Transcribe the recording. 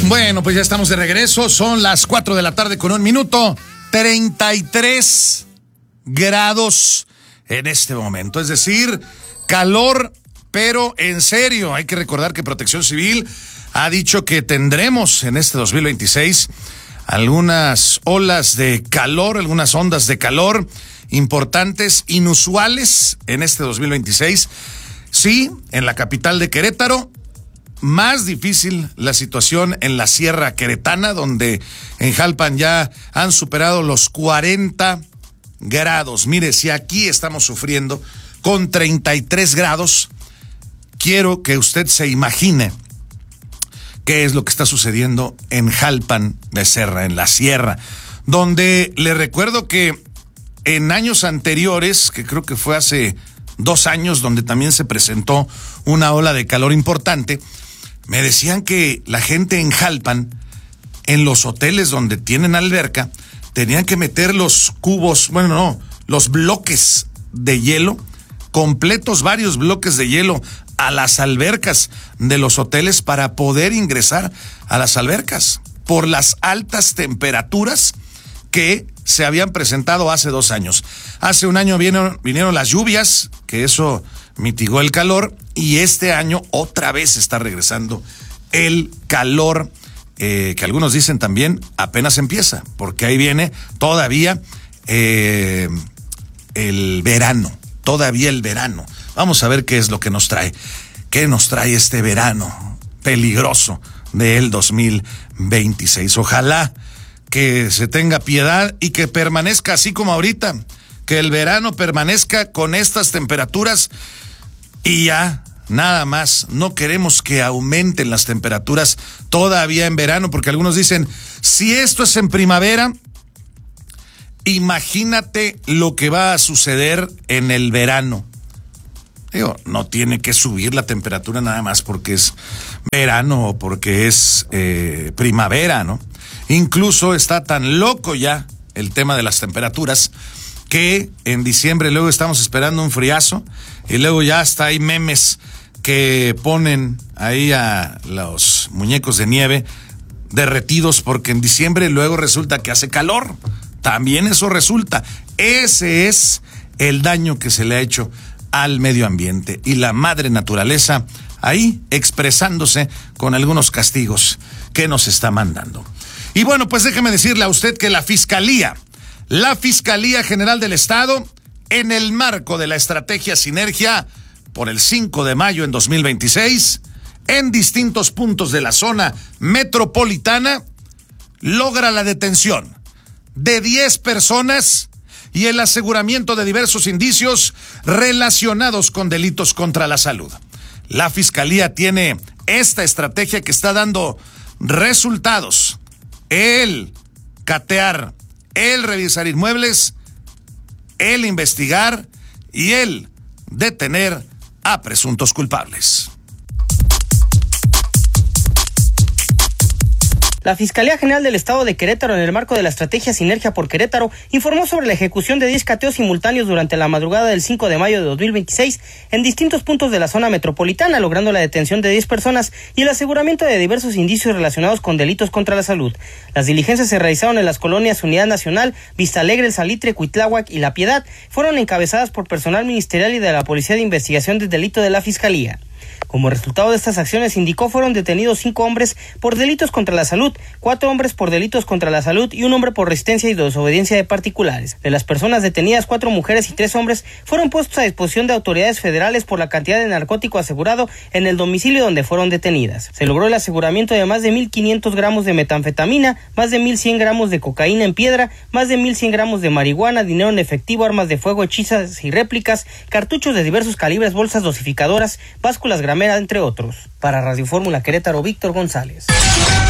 Bueno, pues ya estamos de regreso. Son las 4 de la tarde con 1 minuto. 33 grados en este momento. Es decir, calor, pero en serio. Hay que recordar que Protección Civil ha dicho que tendremos en este 2026 algunas olas de calor, algunas ondas de calor importantes, inusuales en este 2026. Sí, en la capital de Querétaro. Más difícil la situación en la Sierra Queretana, donde en Jalpan ya han superado los 40 grados. Mire, si aquí estamos sufriendo con 33 grados, quiero que usted se imagine qué es lo que está sucediendo en Jalpan de Serra, en la Sierra, donde le recuerdo que en años anteriores, que creo que fue hace 2 años, donde también se presentó una ola de calor importante, me decían que la gente en Jalpan, en los hoteles donde tienen alberca, tenían que meter los cubos, los bloques de hielo, completos, varios bloques de hielo a las albercas de los hoteles para poder ingresar a las albercas por las altas temperaturas que se habían presentado hace 2 años. Hace 1 año vinieron las lluvias, que eso mitigó el calor, y este año otra vez está regresando el calor, que algunos dicen también apenas empieza, porque ahí viene todavía el verano, Vamos a ver qué es lo que nos trae, este verano peligroso del 2026. Ojalá que se tenga piedad y que permanezca así como ahorita, que el verano permanezca con estas temperaturas y ya nada más. No queremos que aumenten las temperaturas todavía en verano, porque algunos dicen, si esto es en primavera, imagínate lo que va a suceder en el verano. Digo, no tiene que subir la temperatura nada más porque es verano o porque es primavera, ¿no? Incluso está tan loco ya el tema de las temperaturas que en diciembre luego estamos esperando un friazo y luego ya hasta hay memes que ponen ahí a los muñecos de nieve derretidos porque en diciembre luego resulta que hace calor. También eso resulta. Ese es el daño que se le ha hecho al medio ambiente y la madre naturaleza ahí expresándose con algunos castigos que nos está mandando. Y bueno, pues déjeme decirle a usted que la Fiscalía General del Estado, en el marco de la estrategia Sinergia por el 5 de mayo en 2026, en distintos puntos de la zona metropolitana, logra la detención de 10 personas y el aseguramiento de diversos indicios relacionados con delitos contra la salud. La Fiscalía tiene esta estrategia que está dando resultados. El catear, el revisar inmuebles, el investigar y el detener a presuntos culpables. La Fiscalía General del Estado de Querétaro, en el marco de la estrategia Sinergia por Querétaro, informó sobre la ejecución de 10 cateos simultáneos durante la madrugada del 5 de mayo de 2026 en distintos puntos de la zona metropolitana, logrando la detención de 10 personas y el aseguramiento de diversos indicios relacionados con delitos contra la salud. Las diligencias se realizaron en las colonias Unidad Nacional, Vista Alegre, El Salitre, Cuitláhuac y La Piedad. Fueron encabezadas por personal ministerial y de la Policía de Investigación del Delito de la Fiscalía. Como resultado de estas acciones, indicó, fueron detenidos 5 hombres por delitos contra la salud, 4 hombres por delitos contra la salud y 1 hombre por resistencia y desobediencia de particulares. De las personas detenidas, 4 mujeres y 3 hombres fueron puestos a disposición de autoridades federales por la cantidad de narcótico asegurado en el domicilio donde fueron detenidas. Se logró el aseguramiento de más de 1,500 gramos de metanfetamina, más de 1,100 gramos de cocaína en piedra, más de 1,100 gramos de marihuana, dinero en efectivo, armas de fuego hechizas y réplicas, cartuchos de diversos calibres, bolsas dosificadoras, básculas grameras, entre otros. Para Radio Fórmula Querétaro, Víctor González.